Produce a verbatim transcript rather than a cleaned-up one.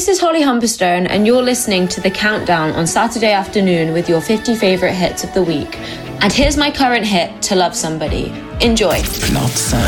This is Holly Humberstone, and you're listening to The Countdown on Saturday afternoon with your fifty favourite hits of the week. And here's my current hit, To Love Somebody. Enjoy. Plot